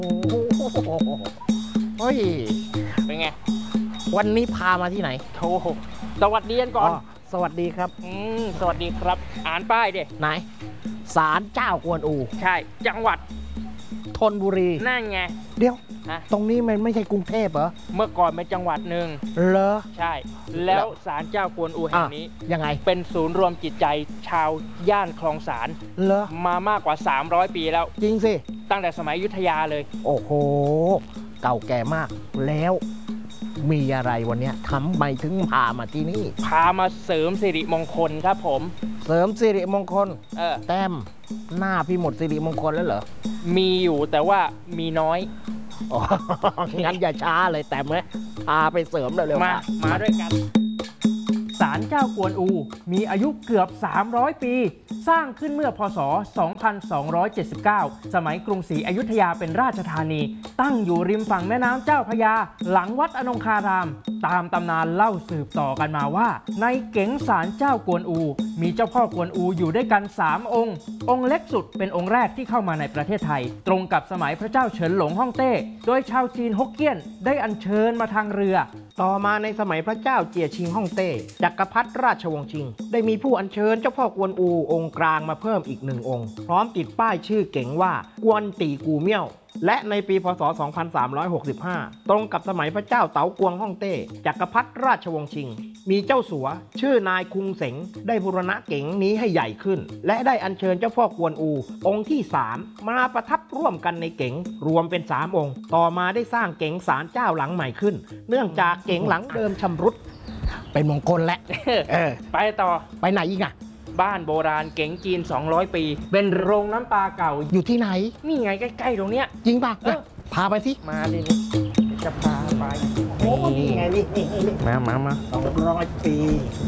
เฮ้ยเป็นไงวันนี้พามาที่ไหนโธ่สวัสดีกันก่อนสวัสดีครับสวัสดีครับอ่านป้ายดิไหนศาลเจ้ากวนอูใช่จังหวัดธนบุรีนั่นไงเดี๋ยวตรงนี้มันไม่ใช่กรุงเทพเหรอเมื่อก่อนเป็นจังหวัดหนึ่งเหรอใช่แล้วศาลเจ้ากวนอูแห่งนี้ยังไงเป็นศูนย์รวมจิตใจชาวย่านคลองสานเหรอมามากกว่า300ปีแล้วจริงสิตั้งแต่สมัยอยุธยาเลยโอ้โหเก่าแก่มากแล้วมีอะไรวันนี้ทำไมถึงพามาที่นี่พามาเสริมสิริมงคลครับผมเสริมสิริมงคลแต้มหน้าพี่หมดสิริมงคลแล้วเหรอมีอยู่แต่ว่ามีน้อยงั้นอย่าช้าเลยแต่ไหมพาไปเสริมเร็วๆมาด้วยกันศาลเจ้ากวนอูมีอายุเกือบ300ปีสร้างขึ้นเมื่อพศ 2279 สมัยกรุงศรีอยุธยาเป็นราชธานีตั้งอยู่ริมฝั่งแม่น้ำเจ้าพระยาหลังวัดอนงคารามตามตำนานเล่าสืบต่อกันมาว่าในเก๋งศาลเจ้ากวนอูมีเจ้าพ่อกวนอูอยู่ด้วยกัน3องค์องค์เล็กสุดเป็นองค์แรกที่เข้ามาในประเทศไทยตรงกับสมัยพระเจ้าเฉินหลงฮ่องเต้โดยชาวจีนฮกเกี้ยนได้อัญเชิญมาทางเรือต่อมาในสมัยพระเจ้าเจียชิงฮ่องเต้จักรพรรดิราชวงศ์ชิงได้มีผู้อัญเชิญเจ้าพ่อกวนอูองค์กลางมาเพิ่มอีก1องค์พร้อมติดป้ายชื่อเก๋งว่ากวนตีกูเมี่ยวและในปีพศ 2365 ตรงกับสมัยพระเจ้าเต๋ากวงฮ่องเต้จักรพรรดิราชวงศ์ชิงมีเจ้าสัวชื่อนายคุงเสงได้บูรณะเก๋งนี้ให้ใหญ่ขึ้นและได้อัญเชิญเจ้าพ่อกวนอูองค์ที่3มาประทับร่วมกันในเก๋งรวมเป็น3องค์ต่อมาได้สร้างเก๋งศาลเจ้าหลังใหม่ขึ้นเนื่องจากเก๋งหลังเดิมชำรุดเป็นมงคลและไปต่อไปไหนอีกอะบ้านโบราณเก๋งจีน200ปีเป็นโรงน้ำปลาเก่าอยู่ที่ไหนนี่ไงใกล้ๆตรงเนี้ยจริงป่ะพาไปสิมาดิจะพาไปโอ้นี่ไงนี่มา 200 ปี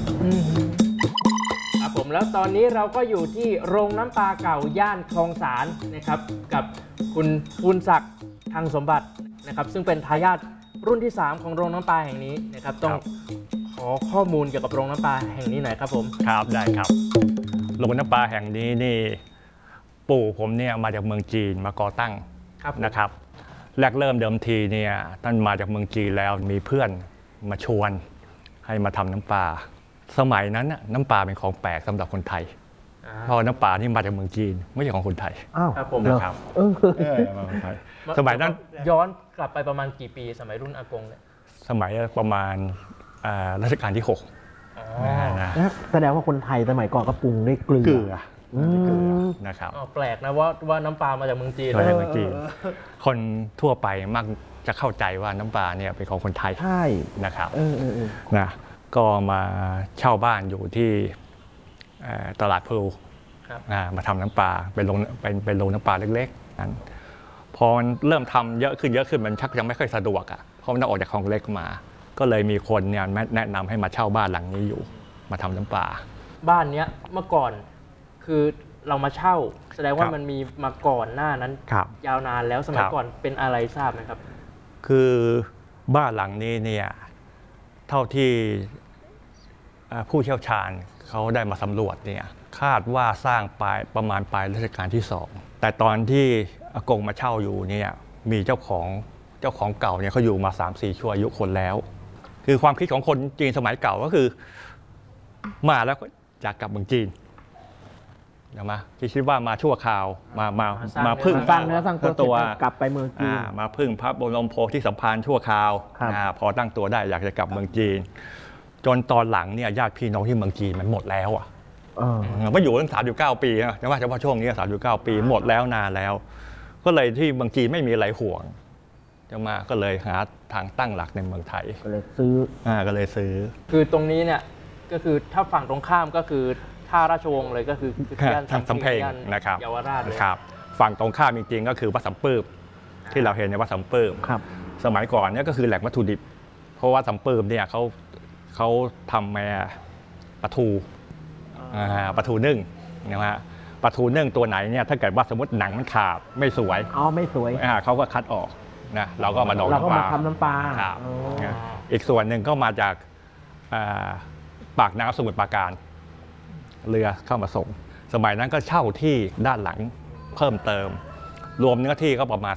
ครับผมแล้วตอนนี้เราก็อยู่ที่โรงน้ำปลาเก่าย่านคลองสานนะครับกับคุณภูนศักดิ์ทางสมบัตินะครับซึ่งเป็นทายาทรุ่นที่3ของโรงน้ำปลาแห่งนี้นะครับต้องขอข้อมูลเกี่ยวกับโรงน้ำปลาแห่งนี้หน่อยครับผมครับได้ครับโรงน้ำปลาแห่งนี้นี่ปู่ผมเนี่ยมาจากเมืองจีนมาก่อตั้งนะครับแรกเริ่มเดิมทีเนี่ยท่านมาจากเมืองจีนแล้วมีเพื่อนมาชวนให้มาทำน้ำปลาสมัยนั้นน้ำปลาเป็นของแปลกสำหรับคนไทยเพราะน้ำปลาที่มาจากเมืองจีนไม่ใช่ของคนไทยครับผมนะครับสมัยนั้นย้อนกลับไปประมาณกี่ปีสมัยรุ่นอากงเนี่ยสมัยประมาณรัชกาลที่6 แสดงว่าคนไทยสมัยก่อนก็ปรุงด้วยเกลือนะครับแปลกนะว่าน้ำปลามาจากเมืองจีนคนทั่วไปมักจะเข้าใจว่าน้ำปลาเนี่ยเป็นของคนไทยใช่นะครับนะก็มาเช่าบ้านอยู่ที่ตลาดพลูมาทำน้ำปลาเป็นโรงน้ำปลาเล็กๆนั้นพอมันเริ่มทำเยอะขึ้นมันชักยังไม่ค่อยสะดวกเพราะมันต้องออกจากคลองเล็กมาก็เลยมีคนเนี่ยแนะนำให้มาเช่าบ้านหลังนี้อยู่มาทำน้ำปลาบ้านนี้เมื่อก่อนคือเรามาเช่าแสดงว่ามันมีมาก่อนหน้านั้นยาวนานแล้วสมัยก่อนเป็นอะไรทราบไหมครับคือบ้านหลังนี้เนี่ยเท่าที่ผู้เชี่ยวชาญเขาได้มาสำรวจเนี่ยคาดว่าสร้างประมาณปลายรัชกาลที่2แต่ตอนที่อากงมาเช่าอยู่เนี่ยมีเจ้าของเก่าเนี่ยเขาอยู่มา 3-4 ชั่วอายุคนแล้วคือความคิดของคนจีนสมัยเก่าก็คือมาแล้วก็อยากกลับเมืองจีนนะคิดว่ามาชั่วคราวมาพึ่งสร้างเนื้อสร้างตัวกลับไปเมืองจีนมาพึ่งพระบรมโพธิสัมภารชั่วคราวพอตั้งตัวได้อยากจะกลับเมืองจีนจนตอนหลังเนี่ยญาติพี่น้องที่เมืองจีนมันหมดแล้วมาอยู่ตั้ง39 ปีนะแต่ว่าเฉพาะช่วงนี้39 ปีหมดแล้วนานแล้วก็เลยที่เมืองจีนไม่มีอะไรห่วงก็เลยหาทางตั้งหลักในเมืองไทยก็เลยซื้อคือตรงนี้เนี่ยก็คือถ้าฝั่งตรงข้ามก็คือท่าราชวงศ์เลยก็คือย่านสำเพ็งนะครับเยาวราชครับฝั่งตรงข้ามจริงๆก็คือวัดสำปื้มที่เราเห็นในวัดสำปื้มสมัยก่อนเนี่ยก็คือแหล่งวัตถุดิบเพราะว่าสำปื้มเนี่ยเขาทำมาปลาทูนึ่งนะฮะปลาทูนึ่งตัวไหนเนี่ยถ้าเกิดว่าสมมติหนังมันขาดไม่สวยไม่สวยเขาก็คัดออกนะเราก็มาดองน้ำปลาทำน้ำปลาอีกส่วนหนึ่งก็มาจากปากน้ำสมุทรปราการเรือเข้ามาส่งสมัยนั้นก็เช่าที่ด้านหลังเพิ่มเติมรวมเนื้อที่ก็ประมาณสัก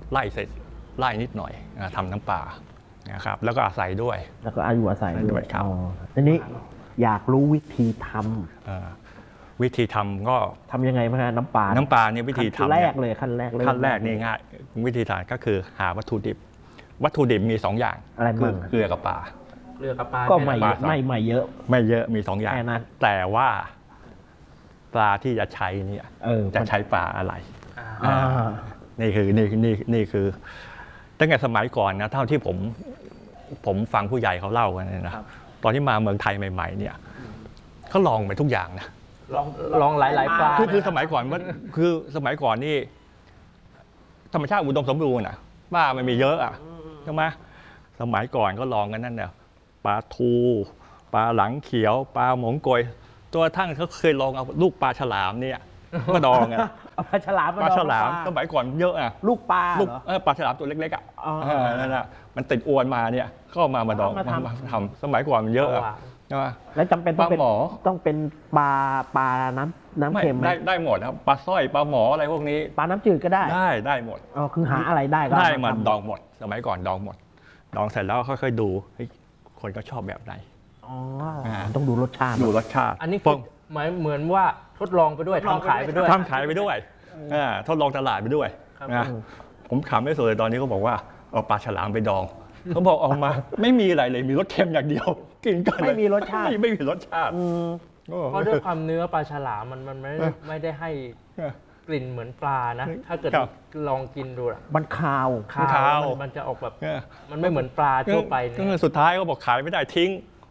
ไล่เสร็จไล่นิดหน่อยทำน้ำปลานะครับแล้วก็อาศัยด้วยแล้วก็อาศัยด้วยครับทีนี้อยากรู้วิธีทวิธีทำก็ำทำยังไงบ้างฮะน้ำปลาน้ำปลาเนี่ยวิธีขั้นทำแรเนี่ยกเลยขั้นแรกเลยขั้นแรกนี่ง่ายวิธีทำก็คือหาวัตถุดิบมี2อย่างอะไรคืบ้างเกลือกับปลาเกลือกับปลาก็เนี่ยไม่นะไม่เยอะไม่เยอะมี2อย่างแค่นั้นแต่ว่าปลาที่จะใช้เนี่ย จะใช้ปลาอะไรอ่านี่คือตั้งแต่สมัยก่อนนะเท่าที่ผมฟังผู้ใหญ่เขาเล่ากันนะตอนที่มาเมืองไทยใหม่ๆเนี่ยเขาลองไปทุกอย่างนะลองหลายๆปลาคือสมัยก่อนมันคือสมัยก่อนนี่ธรรมชาติอุดมสมบูรณ์อ่ะปลามันมีเยอะอ่ะใช่ไหมสมัยก่อนก็ลองกันนั่นเนี่ยปลาทูปลาหลังเขียวปลาหมงโกยตัวทั้งเขาเคยลองเอาลูกปลาฉลามเนี่ยก็ดองอ่ะเอาปลาฉลามปลาฉลามสมัยก่อนเยอะอ่ะลูกปลาลูกเหรอปลาฉลามตัวเล็กๆอ่ะอ๋อนั่นน่ะมันติดอวนมาเนี่ยก็เอามาดองเอามาทำมาทำสมัยก่อนมันเยอะอะใช่ไหมแล้วจำเป็นต้องเป็นปลาหมอต้องเป็นปลาน้ำเค็มไหมได้หมดครับปลาสร้อยปลาหมออะไรพวกนี้ปลาน้ำจืดก็ได้ได้หมดอ๋อคือหาอะไรได้ก็ได้เอมาทำดองหมด สมัยก่อนดองหมด ดองเสร็จแล้วค่อยๆดูเฮ้ยคนก็ชอบแบบไหนอ๋อต้องดูรสชาติดูรสชาติอันนี้คือเหมือนว่าทดลองไปด้วยทำขายไปด้วยทำขายไปด้วยทดลองตลาดไปด้วยครับนะผมขำไม่สุดเลยตอนนี้เขาบอกว่าเอาปลาฉลามไปดองเขาบอกออกมา ไม่มีอะไรเลยมีรสเค็มอย่างเดียว กินกันไม่มีรสชาติไม่มีรสชาติเพราะด้วยความเนื้อปลาฉลามมันไม่ได้ให้กลิ่นเหมือนปลานะ ถ้าเกิดครับลองกินดูอะมันคาวคาคาว วมันจะออกแบบเออมันไม่เหมือนปลาทั่วไปเนี่ยสุดท้ายเขาบอกขายไม่ได้ทิ้ง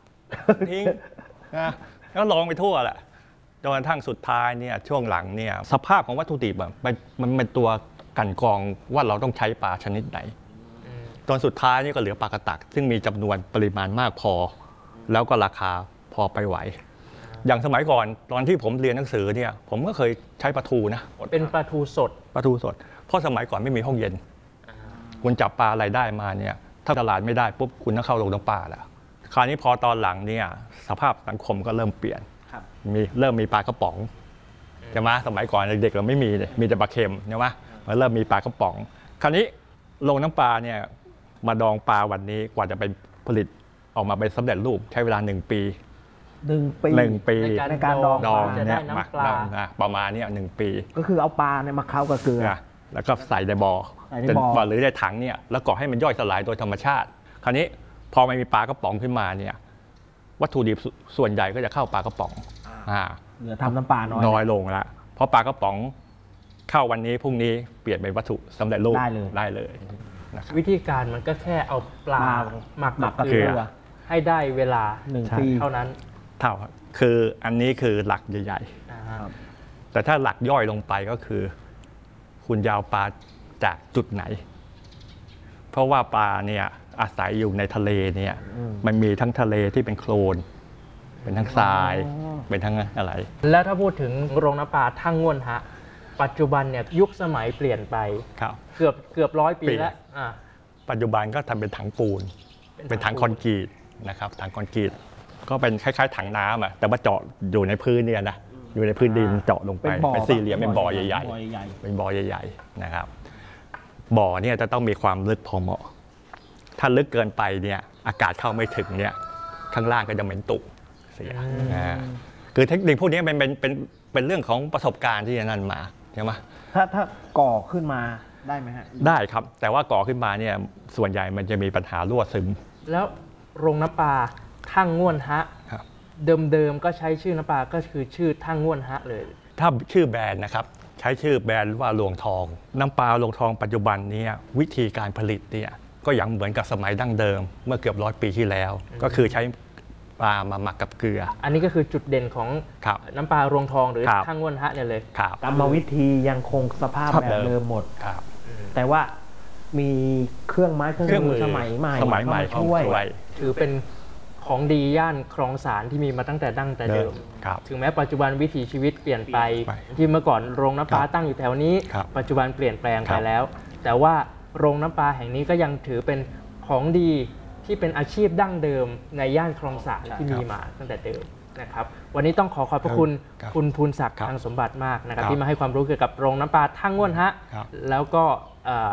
นะแล้วลองไปทั่วแหละจนกระทั่งสุดท้ายเนี่ยช่วงหลังเนี่ยสภาพของวัตถุดิบอะมันเป็นตัวกลั่นกรองว่าเราต้องใช้ปลาชนิดไหน ตอนสุดท้ายนี่ก็เหลือปลากระตัก ซึ่งมีจำนวนปริมาณมากพอ แล้วก็ราคาพอไปไหว อย่างสมัยก่อนตอนที่ผมเรียนหนังสือเนี่ยผมก็เคยใช้ปลาทูนะเป็นปลาทูสดปลาทูสดเพราะสมัยก่อนไม่มีห้องเย็น คุณจับปลาอะไรได้มาเนี่ยถ้าตลาดไม่ได้ปุ๊บคุณต้องเข้าโรงน้ำปลาแล้วคราวนี้พอตอนหลังเนี่ยสภาพสังคมก็เริ่มเปลี่ยนครับเริ่มมีปลากระป๋องใช่ไหมสมัยก่อนเด็กๆเราไม่มีเลยมีแต่ปลาเค็มใช่ไหมมันเริ่มมีปลากระป๋อง คราวนี้โรงน้ำปลาเนี่ยมาดองปลาวันนี้กว่าจะไปผลิตออกมาเป็นสำเร็จรูปใช้เวลา1 ปี 1 ปี 1 ปีในการดองดองจะได้เนี่ยน้ำปลาประมาณเนี่ย1 ปีก็คือเอาปลาเนี่ยมาเคล้ากับเกลือนะแล้วก็ใส่ในบ่อใส่ในบ่อหรือในถังเนี่ยแล้วก็ให้มันย่อยสลายโดยธรรมชาติ คราวนี้พอมันมีปลากระป๋องขึ้นมาเนี่ยวัตถุดิบส่วนใหญ่ก็จะเข้าปลากระป๋องเหลือทำน้ำปลาน้อยน้อยลงละเพราะปลากระป๋องเข้าวันนี้พรุ่งนี้เปลี่ยนเป็นวัตถุสำเร็จรูปได้เลยนะครับวิธีการมันก็แค่เอาปลาหมักหมักกักับบ เกเกลืลืออให้ได้เวลา 1 ปีเท่านั้นเท่าคืออันนี้คือหลักใหญ่อ่าฮะๆแต่ถ้าหลักย่อยลงไปก็คือ คุณยาวปลาจากจุดไหน เพราะว่าปลาเนี่ยอาศัยอยู่ในทะเลเนี่ยมันมีทั้งทะเลที่เป็นโคลน เป็นทั้งทราย เป็นทั้งอะไรแล้วถ้าพูดถึงโรงน้ำปลาทั่งง่วนฮะ ปัจจุบันเนี่ยยุคสมัยเปลี่ยนไปครับเกือบ100 ปีแล้วอ่าปัจจุบันก็ทำเป็นถังปูน เป็นถังคอนกรีตนะครับ ถังคอนกรีต ก็เป็นคล้ายๆ ถังน้ำอ่ะ แต่ว่าเจาะอยู่ในพื้นเนี่ยนะ อยู่ในพื้นดินเจาะลงไปเป็นบ่อเป็นสี่เหลี่ยม เป็นบ่อใหญ่บ่อใหญ่ๆ เป็นบ่อใหญ่ๆ นะครับ บ่อเนี่ยจะต้องมีความลึกพอเหมาะ ถ้าลึกเกินไปเนี่ย อากาศเข้าไม่ถึงเนี่ย ข้างล่างก็จะเหม็นตุเสียคือเทคนิคพวกนี้เป็นเรื่องของประสบการณ์ที่นั่นมาใช่ไหมถ้าก่อขึ้นมาได้ไหมฮะได้ครับ แต่ว่าก่อขึ้นมาเนี่ยส่วนใหญ่มันจะมีปัญหารั่วซึมแล้วโรงน้ำปลาทั่งง่วนฮะครับเดิมๆก็ใช้ชื่อน้ำปลาก็คือชื่อทั่งง่วนฮะเลยถ้าชื่อแบรนด์นะครับใช้ชื่อแบรนด์ว่าลวงทอง น้ำปลาลวงทองปัจจุบันเนี้วิธีการผลิตเนี่ยก็ยังเหมือนกับสมัยดั้งเดิม เมื่อเกือบ100 ปีที่แล้ว ก็คือใช้ปลามาหมักกับเกลืออันนี้ก็คือจุดเด่นของครับน้ำปลารวงทองหรือครับทั่งง่วนฮะเนี่ยเลยครับกรรมวิธียังคงสภาพครับแบบเดิมหมดครับแต่ว่ามีเครื่องไม้เครื่องมือสมัยใหม่สมัยใหม่เข้าาช่วยถือเป็นของดีย่านคลองสารที่มีมาตั้งแต่ดั้งแต่เดิมครับถึงแม้ปัจจุบันวิถีชีวิตเปลี่ยนไปไปที่เมื่อก่อนโรงน้ำปลาครับตั้งอยู่แถวนี้ครับปัจจุบันเปลี่ยนแปลงคไปรับแล้ว แต่ว่าโรงน้ำปลาแห่งนี้ก็ยังถือเป็นของดีที่เป็นอาชีพดั้งเดิมในย่านคลองสารที่มีมาตั้งแต่เดิมนะครับวันนี้ต้องขอบพระคุณครับคุณภูนศักดิ์ครับทางสมบัติมากนะครับครับที่มาให้ความรู้เกี่ยวกับโรงน้ำปลาทั่งง่วนฮะครับแล้วก็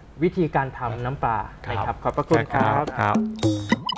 วิธีการทำน้ำปลานะครับขอบพระคุณครับครับ